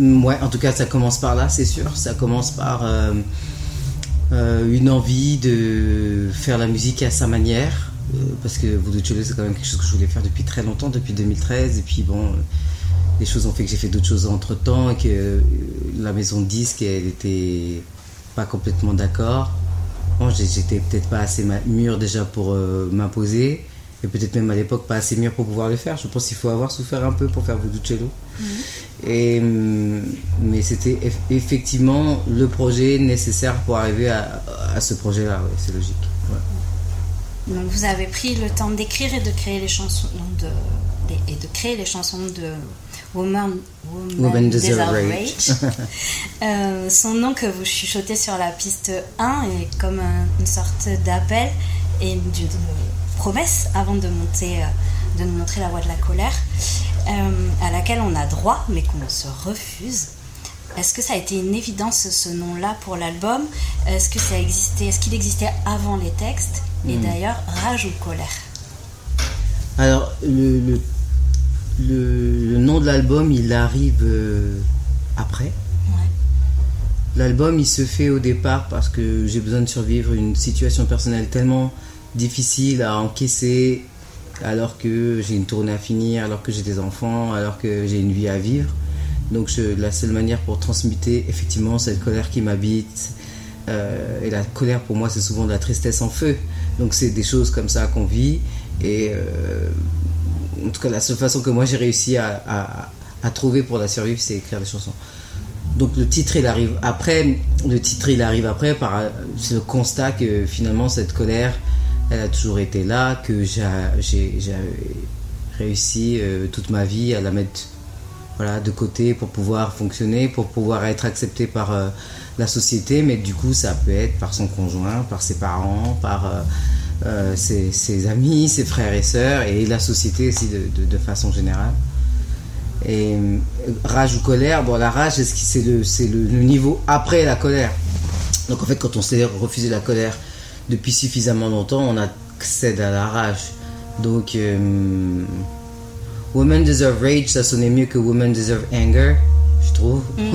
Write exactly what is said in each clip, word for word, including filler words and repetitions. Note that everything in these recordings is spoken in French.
Ouais, en tout cas, ça commence par là, c'est sûr. Ça commence par euh, euh, une envie de faire la musique à sa manière. Euh, parce que Voodoo Cholo, c'est quand même quelque chose que je voulais faire depuis très longtemps, depuis deux mille treize. Et puis bon, les choses ont fait que j'ai fait d'autres choses entre temps et que euh, la maison de disques, elle était pas complètement d'accord. Bon, j'étais peut-être pas assez mûr déjà pour euh, m'imposer. Et peut-être même à l'époque pas assez mûr pour pouvoir le faire. Je pense qu'il faut avoir souffert un peu pour faire Voodoo Cholo. Mmh. Et, mais c'était eff- effectivement le projet nécessaire pour arriver à, à ce projet-là, ouais, c'est logique. Ouais. Donc vous avez pris le temps d'écrire et de créer les chansons de, et de créer les chansons de Woman, Woman, Woman Deserve Rage. Rage. euh, son nom que vous chuchotez sur la piste un est comme un, une sorte d'appel et d'une promesse avant de monter, de nous montrer la voie de la colère, euh, à laquelle on a droit mais qu'on se refuse. Est-ce que ça a été une évidence ce nom-là pour l'album ? Est-ce que ça existait, est-ce qu'il existait avant les textes ? Et mmh. d'ailleurs, Rage ou colère ? Alors le, le, le, le nom de l'album il arrive euh, après. Ouais. L'album il se fait au départ parce que j'ai besoin de survivre une situation personnelle tellement difficile à encaisser alors que j'ai une tournée à finir, alors que j'ai des enfants, alors que j'ai une vie à vivre. Donc je, la seule manière pour transmuter effectivement cette colère qui m'habite, euh, et la colère pour moi c'est souvent de la tristesse en feu, donc c'est des choses comme ça qu'on vit et euh, en tout cas la seule façon que moi j'ai réussi à, à, à trouver pour la survivre c'est écrire des chansons. Donc le titre il arrive après, le titre il arrive après par c'est le constat que finalement cette colère elle a toujours été là, que j'ai, j'ai, j'ai réussi euh, toute ma vie à la mettre voilà, de côté pour pouvoir fonctionner, pour pouvoir être accepté par euh, la société, mais du coup ça peut être par son conjoint, par ses parents, par euh, euh, ses, ses amis, ses frères et sœurs, et la société aussi de, de, de façon générale. Et euh, rage ou colère, bon la rage c'est, le, c'est le, le niveau après la colère. Donc en fait quand on s'est refusé la colère depuis suffisamment longtemps, on accède à la rage. Donc, euh, Women Deserve Rage, ça sonnait mieux que Women Deserve Anger, je trouve. Mm.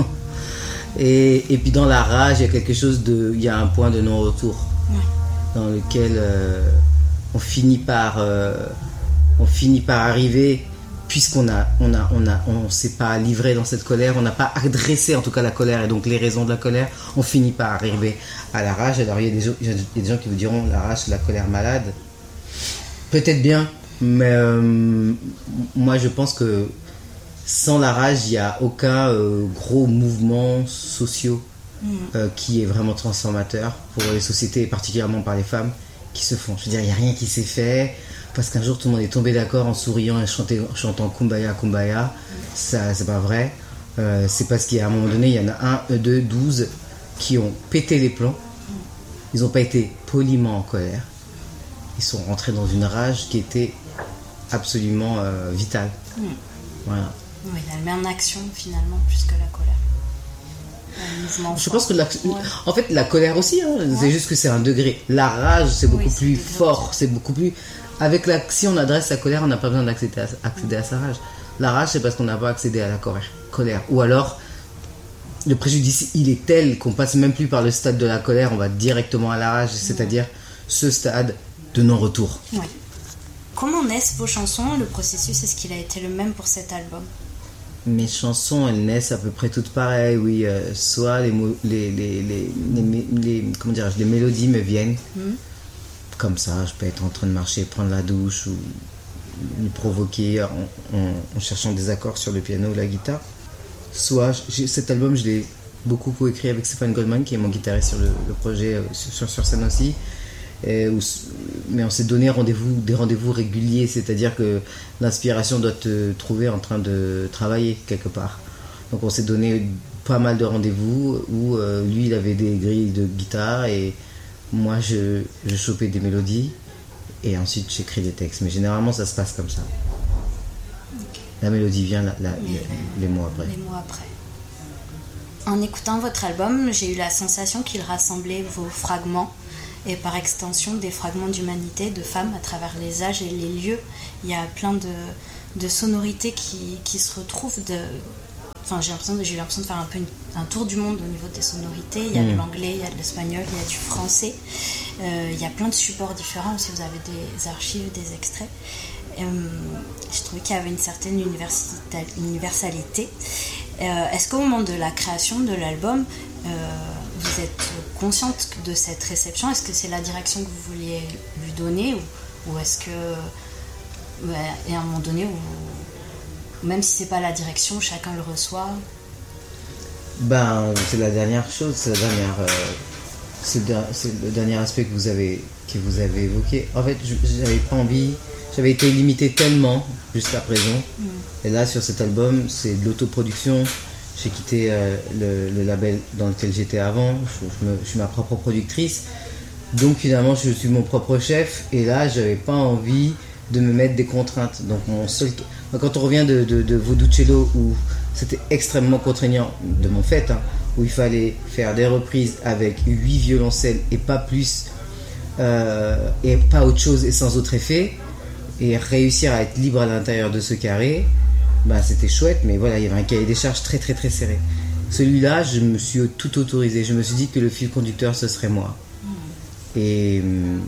Et, et puis dans la rage, il y a quelque chose de, il y a un point de non-retour, ouais. dans lequel euh, on finit par, euh, on finit par arriver, puisqu'on a, on a, on a, on s'est pas livré dans cette colère, on n'a pas adressé en tout cas la colère et donc les raisons de la colère, on finit par arriver à la rage. Alors il y a des gens, il y a des gens qui vous diront la rage c'est la colère malade. Peut-être bien, mais euh, moi je pense que sans la rage il n'y a aucun euh, gros mouvement social mmh. euh, qui est vraiment transformateur pour les sociétés et particulièrement par les femmes qui se font. Je veux dire il n'y a rien qui s'est fait. Parce qu'un jour tout le monde est tombé d'accord en souriant et chanter, chantant Kumbaya Kumbaya, ça c'est pas vrai. Euh, c'est parce qu'à un moment donné il y en a un, deux, douze qui ont pété les plombs. Ils n'ont pas été poliment en colère. Ils sont rentrés dans une rage qui était absolument euh, vitale. Mmh. Voilà. Oui, elle met en action finalement plus que la colère. Je pense que la, ouais. en fait la colère aussi, hein, ouais. c'est juste que c'est un degré. La rage c'est beaucoup oui, c'est plus fort, c'est beaucoup plus. Avec la, si on adresse la colère, on n'a pas besoin d'accéder à, accéder à sa rage. La rage, c'est parce qu'on n'a pas accédé à la colère. Ou alors, le préjudice, il est tel qu'on passe même plus par le stade de la colère, on va directement à la rage, c'est-à-dire ce stade de non-retour. Ouais. Comment naissent vos chansons ? Le processus, est-ce qu'il a été le même pour cet album ? Mes chansons, elles naissent à peu près toutes pareilles, oui. Euh, soit les, les, les, les, les, les, comment dirais-je, les mélodies me viennent. Mmh. Comme ça, je peux être en train de marcher, prendre la douche ou me provoquer en, en, en cherchant des accords sur le piano ou la guitare. Soit, j'ai, cet album, je l'ai beaucoup coécrit avec Stéphane Goldman, qui est mon guitariste sur le, le projet, sur, sur, sur scène aussi. Et où, mais on s'est donné rendez-vous, des rendez-vous réguliers, c'est-à-dire que l'inspiration doit te trouver en train de travailler quelque part. Donc on s'est donné pas mal de rendez-vous où euh, lui, il avait des grilles de guitare et moi, je, je chopais des mélodies et ensuite j'écris des textes. Mais généralement, ça se passe comme ça. Okay. La mélodie vient la, la, les, les mots après. Les mots après. En écoutant votre album, j'ai eu la sensation qu'il rassemblait vos fragments et par extension des fragments d'humanité, de femmes à travers les âges et les lieux. Il y a plein de, de sonorités qui, qui se retrouvent de, enfin j'ai l'impression, j'ai eu l'impression de faire un peu une, un tour du monde au niveau des sonorités. Il y a mmh. de l'anglais, il y a de l'espagnol, il y a du français. Euh, il y a plein de supports différents aussi. Vous avez des archives, des extraits. Euh, je trouvais qu'il y avait une certaine universalité. Euh, est-ce qu'au moment de la création de l'album, euh, vous êtes consciente de cette réception? Est-ce que c'est la direction que vous vouliez lui donner, ou, ou est-ce que, ouais, et à un moment donné, où, même si c'est pas la direction, chacun le reçoit? Ben, c'est la dernière chose, c'est la dernière, euh, c'est, le, c'est le dernier aspect que vous avez, que vous avez évoqué. En fait, j'avais pas envie. J'avais été limité tellement jusqu'à présent. Mmh. Et là, sur cet album, c'est de l'autoproduction. J'ai quitté euh, le, le label dans lequel j'étais avant. Je, je, me, je suis ma propre productrice. Donc, finalement, je suis mon propre chef. Et là, je n'avais pas envie de me mettre des contraintes. Donc, mon seul... Quand on revient de, de, de Voodoo Cello, où c'était extrêmement contraignant, de mon fait, hein, où il fallait faire des reprises avec huit violoncelles et pas plus, euh, et pas autre chose et sans autre effet, et réussir à être libre à l'intérieur de ce carré, bah c'était chouette, mais voilà, il y avait un cahier des charges très très très serré. Celui-là, je me suis tout autorisé. Je me suis dit que le fil conducteur, ce serait moi. Mmh. Et,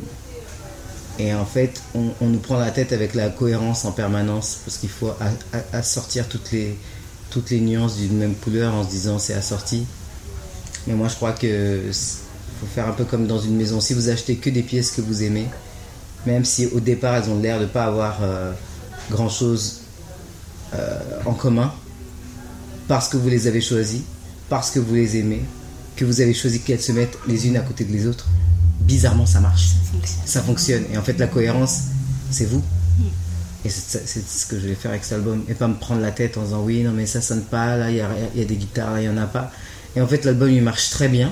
et en fait, on, on nous prend la tête avec la cohérence en permanence, parce qu'il faut assortir toutes les, toutes les nuances d'une même couleur en se disant c'est assorti. Mais moi, je crois que faut faire un peu comme dans une maison. Si vous achetez que des pièces que vous aimez, même si au départ elles ont l'air de ne pas avoir euh, grand chose euh, en commun, parce que vous les avez choisies, parce que vous les aimez, que vous avez choisi qu'elles se mettent les unes à côté de les autres, bizarrement ça marche, ça fonctionne, ça fonctionne. Et en fait la cohérence c'est vous, et c'est, c'est ce que je vais faire avec cet album, et pas me prendre la tête en disant oui non mais ça sonne pas, là il y a, y a des guitares, là il y en a pas. Et en fait l'album il marche très bien,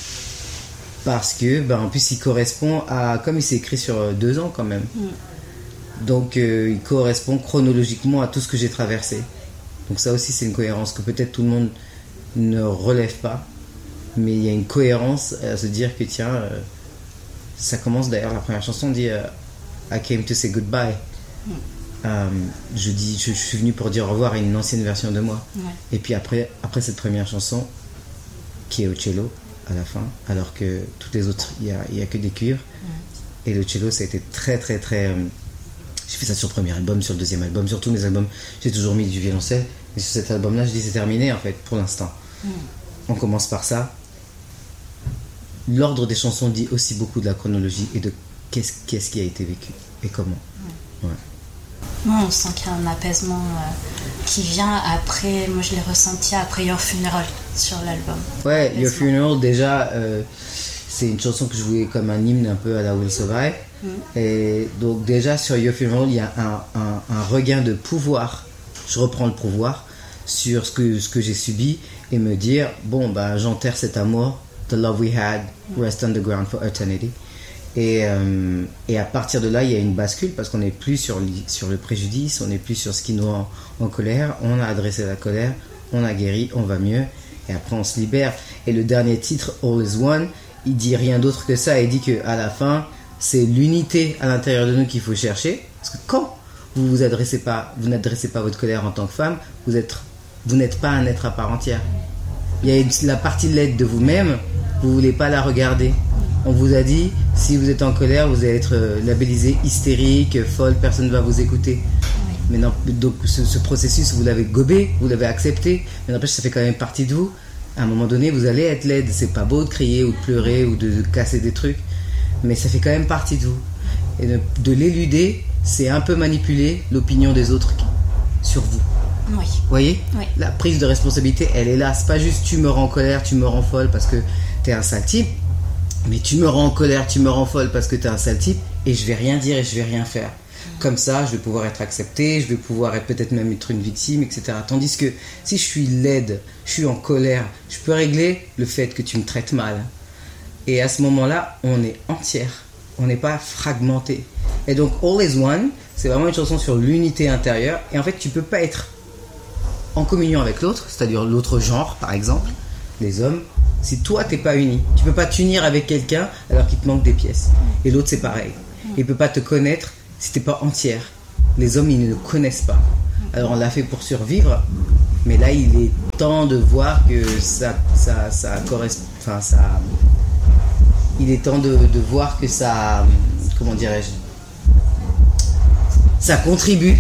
parce que ben, en plus il correspond à, comme il s'est écrit sur deux ans quand même, mm. donc euh, il correspond chronologiquement à tout ce que j'ai traversé. Donc ça aussi c'est une cohérence que peut-être tout le monde ne relève pas, mais il y a une cohérence à se dire que tiens, euh, ça commence d'ailleurs, la première chanson dit euh, I came to say goodbye. mm. euh, je, dis, je, je suis venu pour dire au revoir à une ancienne version de moi, ouais. Et puis après, après cette première chanson qui est au cello à la fin, alors que toutes les autres il n'y a, a que des cuivres, mmh. Et le cello ça a été très très très euh, j'ai fait ça sur le premier album, sur le deuxième album, sur tous mes albums j'ai toujours mis du violoncelle, mais sur cet album là je dis c'est terminé en fait pour l'instant. mmh. On commence par ça. L'ordre des chansons dit aussi beaucoup de la chronologie et de qu'est-ce, qu'est-ce qui a été vécu et comment. mmh. Ouais. Non, on sent qu'il y a un apaisement euh, qui vient après. Moi, je l'ai ressenti après Your Funeral sur l'album. Ouais, apaisement. Your Funeral, déjà, euh, c'est une chanson que je voulais comme un hymne un peu à la Will Survive. Mm. Et donc, déjà, sur Your Funeral, il y a un, un, un regain de pouvoir. Je reprends le pouvoir sur ce que, ce que j'ai subi et me dire bon, bah, j'enterre cet amour, the love we had, mm. rest underground for eternity. Et, euh, et à partir de là, il y a une bascule parce qu'on n'est plus sur, sur le préjudice, on n'est plus sur ce qui nous rend en colère. On a adressé la colère, on a guéri, on va mieux, et après on se libère. Et le dernier titre, All is One, il dit rien d'autre que ça. Il dit qu'à la fin, c'est l'unité à l'intérieur de nous qu'il faut chercher. Parce que quand vous vous adressez pas, vous n'adressez pas votre colère en tant que femme, vous, êtes, vous n'êtes pas un être à part entière. Il y a la partie laide de vous-même, vous ne voulez pas la regarder. On vous a dit, si vous êtes en colère, vous allez être labellisé hystérique, folle, personne ne va vous écouter. Oui. Mais non, donc ce, ce processus, vous l'avez gobé, vous l'avez accepté, mais n'empêche, ça fait quand même partie de vous. À un moment donné, vous allez être laide. C'est pas beau de crier ou de pleurer ou de, de casser des trucs, mais ça fait quand même partie de vous. Et de, de l'éluder, c'est un peu manipuler l'opinion des autres sur vous. Oui. Vous voyez, oui. La prise de responsabilité, elle est là. C'est pas juste tu me rends en colère, tu me rends folle parce que t'es un sale type. Mais tu me rends en colère, tu me rends folle parce que t'es un sale type et je vais rien dire et je vais rien faire. Comme ça, je vais pouvoir être accepté, je vais pouvoir être peut-être même être une victime, et cetera. Tandis que si je suis laide, je suis en colère, je peux régler le fait que tu me traites mal. Et à ce moment-là, on est entière, on n'est pas fragmenté. Et donc, All is One, c'est vraiment une chanson sur l'unité intérieure. Et en fait, tu peux pas être en communion avec l'autre, c'est-à-dire l'autre genre, par exemple, les hommes, si toi t'es pas uni. Tu peux pas t'unir avec quelqu'un alors qu'il te manque des pièces. Et l'autre c'est pareil. Il peut pas te connaître si t'es pas entière. Les hommes ils ne le connaissent pas. Alors on l'a fait pour survivre, Mais là, il est temps de voir que ça, ça, ça correspond. Enfin, ça. Il est temps de, de voir que ça. Comment dirais-je? Ça contribue.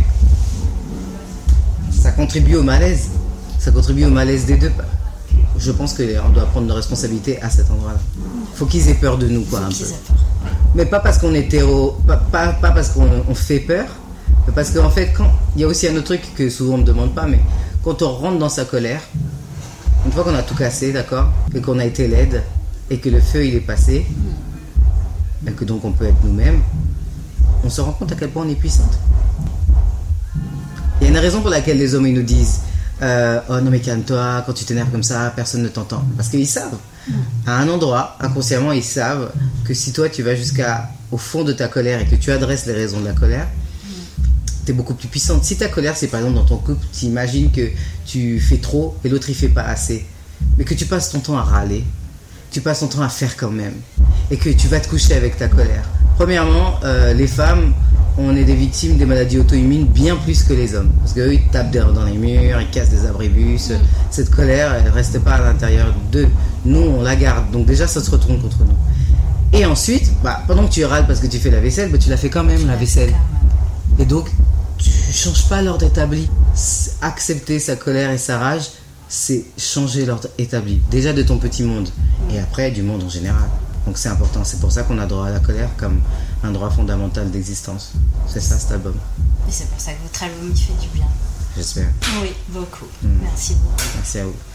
Ça contribue au malaise. Ça contribue au malaise des deux. Je pense qu'on doit prendre nos responsabilités à cet endroit-là. Il faut qu'ils aient peur de nous, quoi, un peu. Mais pas parce qu'on est hétéro, pas, pas, pas parce qu'on on fait peur, mais parce qu'en fait, quand il y a aussi un autre truc que souvent on ne demande pas, mais quand on rentre dans sa colère, une fois qu'on a tout cassé, d'accord, et qu'on a été laide, et que le feu il est passé, et que donc on peut être nous-mêmes, on se rend compte à quel point on est puissante. Il y a une raison pour laquelle les hommes ils nous disent euh, oh non mais calme-toi, quand tu t'énerves comme ça, personne ne t'entend. Parce qu'ils savent. À un endroit, inconsciemment, ils savent que si toi tu vas jusqu'au fond de ta colère et que tu adresses les raisons de la colère, tu es beaucoup plus puissante. Si ta colère, c'est par exemple dans ton couple, tu imagines que tu fais trop et l'autre il fait pas assez, mais que tu passes ton temps à râler, tu passes ton temps à faire quand même, et que tu vas te coucher avec ta colère. Premièrement, euh, les femmes, on est des victimes des maladies auto-immunes bien plus que les hommes. Parce qu'eux, ils tapent dans les murs, ils cassent des abribus. Cette colère, elle ne reste pas à l'intérieur d'eux. Nous, on la garde. Donc déjà, ça se retourne contre nous. Et ensuite, bah, pendant que tu râles parce que tu fais la vaisselle, bah, tu la fais quand même, la vaisselle. Et donc, tu ne changes pas l'ordre établi. Accepter sa colère et sa rage, c'est changer l'ordre établi. Déjà de ton petit monde. Et après, du monde en général. Donc c'est important, c'est pour ça qu'on a droit à la colère comme un droit fondamental d'existence. C'est ça cet album. Et c'est pour ça que votre album il fait du bien. J'espère. Oui, beaucoup. Mmh. Merci beaucoup. Merci à vous.